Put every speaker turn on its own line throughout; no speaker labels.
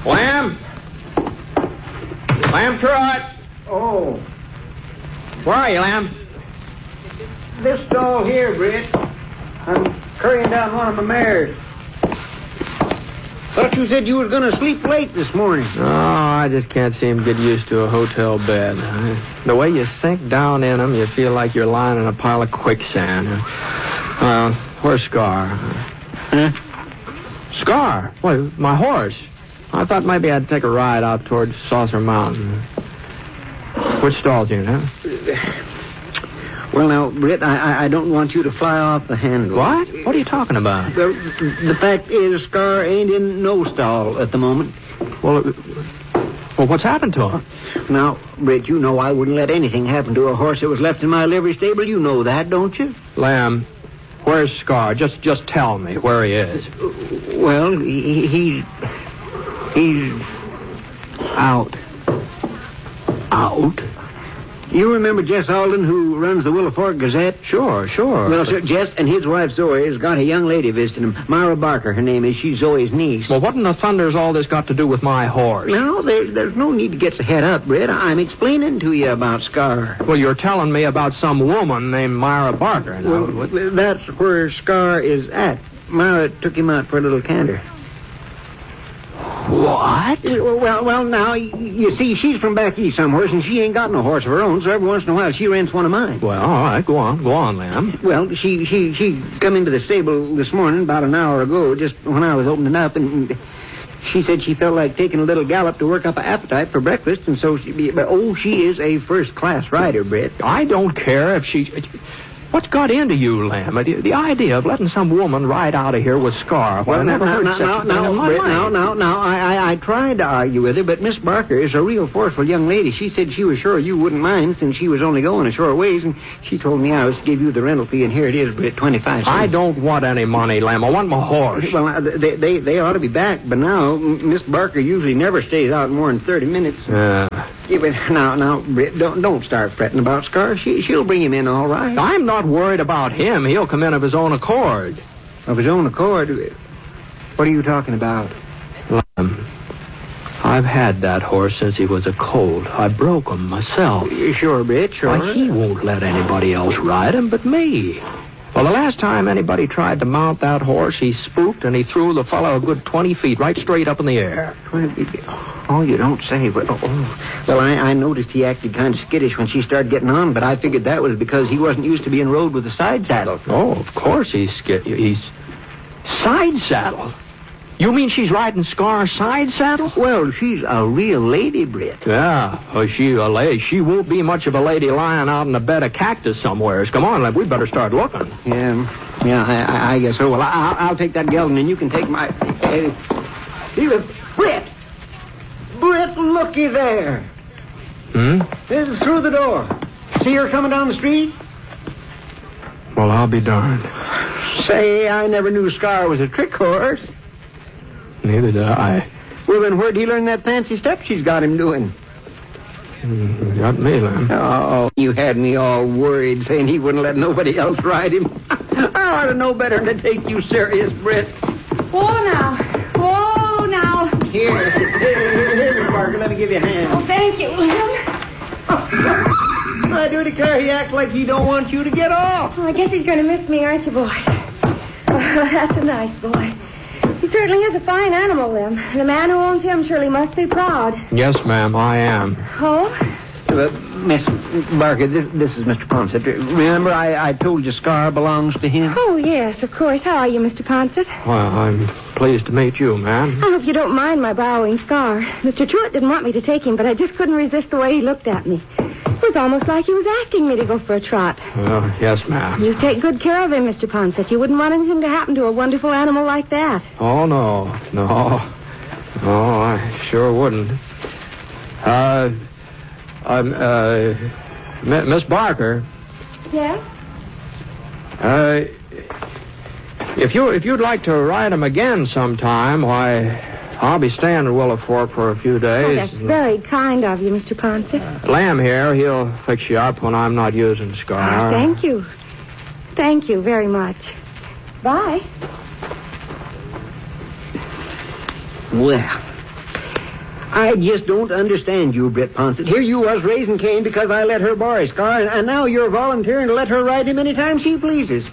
Lamb? Lamb Trot?
Oh,
Where are you, Lamb?
this stall here, Britt. I'm currying down one of my mares. Thought you said you was going to sleep late this morning.
Oh, I just can't seem to get used to a hotel bed. The way you sink down in them, you feel like you're lying in a pile of quicksand. Where's Scar?
Huh?
Scar? Why, my horse. I thought maybe I'd take a ride out towards Saucer Mountain. Which stall's in, huh?
Well, now, Britt, I don't want you to fly off the handle.
What? What are you talking about?
The fact is, Scar ain't in no stall at the moment.
Well, what's happened to him?
Now, Britt, you know I wouldn't let anything happen to a horse that was left in my livery stable. You know that, don't you?
Lamb, where's Scar? Just tell me where he is.
Well, he's out.
Out?
You remember Jess Alden, who runs the Willow Fork Gazette?
Sure.
Well, sir, Jess and his wife Zoe has got a young lady visiting him. Myra Barker, her name is. She's Zoe's niece.
Well, what in the thunder's all this got to do with my horse?
No, there's no need to get your head up, Britt. I'm explaining to you about Scar.
Well, you're telling me about some woman named Myra Barker. Now,
Well, that's where Scar is at. Myra took him out for a little canter.
what?
Well, now, you see, she's from back east somewhere, and she ain't got no horse of her own, so every once in a while she rents one of mine.
Well, all right, go on, Lamb.
Well, she come into the stable this morning about an hour ago, just when I was opening up, and she said she felt like taking a little gallop to work up an appetite for breakfast, and so she is a first-class rider, Britt.
I don't care if she... What's got into you, Lamb? The idea of letting some woman ride out of here with Scar. Well, I never heard such a thing in my life.
I tried to argue with her, but Miss Barker is a real forceful young lady. She said she was sure you wouldn't mind since she was only going a short ways, and she told me I was to give you the rental fee, and here it is, Britt, 25 cents.
I don't want any money, Lamb. I want my horse.
Well, they ought to be back, but now Miss Barker usually never stays out more than 30 minutes. Yeah, but now, Britt, don't start fretting about Scar. She'll bring him in all right.
I'm not worried about him. He'll come in of his own accord.
Of his own accord? What are you talking about?
I've had that horse since he was a colt. I broke him myself.
Sure, Britt, sure.
Why, he won't let anybody else ride him but me. Well, the last time anybody tried to mount that horse, he spooked and he threw the fellow a good 20 feet right straight up in the air.
Oh, you don't say. Well, I noticed he acted kind of skittish when she started getting on, but I figured that was because he wasn't used to being rode with a side saddle.
Oh, of course he's side saddle. You mean she's riding Scar's side saddle?
Well, she's a real lady, Britt.
Yeah, she a lady. She won't be much of a lady lying out in a bed of cactus somewheres. Come on, lad, we better start looking.
Yeah, I guess so. Well, I'll take that gelding, and you can take my... Britt! Britt, looky there. This is through the door. See her coming down the street?
Well, I'll be darned.
Say, I never knew Scar was a trick horse.
Neither did I.
Well, then where'd he learn that fancy step she's got him doing?
Got me, Lamb.
Oh, you had me all worried, saying he wouldn't let nobody else ride him. I ought to know better than to take you serious, Britt.
Whoa, now.
Here, Miss Barker, let me give you a hand.
Oh, thank you, Lamb.
I do declare he acts like he don't want you to get off.
Well, I guess he's going to miss me, aren't you, boy? Oh, that's a nice boy. He certainly is a fine animal, Lim. The man who owns him surely must be proud.
Yes, ma'am, I am.
Oh?
Miss Barker, this is Mr. Ponsett. Remember I told you Scar belongs to him?
Oh, yes, of course. How are you, Mr. Ponsett?
Well, I'm pleased to meet you, ma'am.
I hope you don't mind my borrowing Scar. Mr. Truitt didn't want me to take him, but I just couldn't resist the way he looked at me. It was almost like he was asking me to go for a trot.
Well, yes, ma'am.
You take good care of him, Mr. Ponsett. You wouldn't want anything to happen to a wonderful animal like that.
Oh, no, I sure wouldn't. Miss Barker.
Yes?
If you'd like to ride him again sometime, why, I'll be staying in Willow Fork for a few days.
Oh, that's very kind of you, Mr. Ponsett.
Lamb here, he'll fix you up when I'm not using Scar.
Thank you. Thank you very much. Bye.
Well, I just don't understand you, Britt Ponsett. Here you was raising Cain because I let her borrow his car, and now you're volunteering to let her ride him anytime she pleases.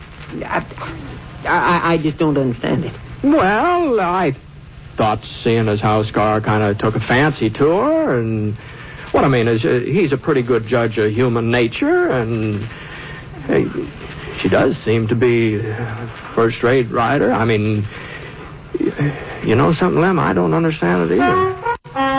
I just don't understand it.
Well, I thought seeing as how Scar kind of took a fancy to her, and what I mean is he's a pretty good judge of human nature, and hey, she does seem to be a first-rate rider. I mean, you know something, Lem? I don't understand it either.